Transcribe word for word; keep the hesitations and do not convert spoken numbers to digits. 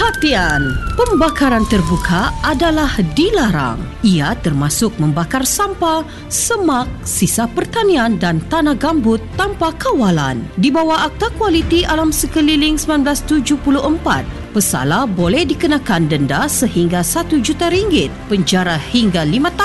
Perhatian, pembakaran terbuka adalah dilarang. Ia termasuk membakar sampah, semak, sisa pertanian dan tanah gambut tanpa kawalan. Di bawah Akta Kualiti Alam Sekeliling seribu sembilan ratus tujuh puluh empat, pesalah boleh dikenakan denda sehingga satu juta ringgit, penjara hingga lima tahun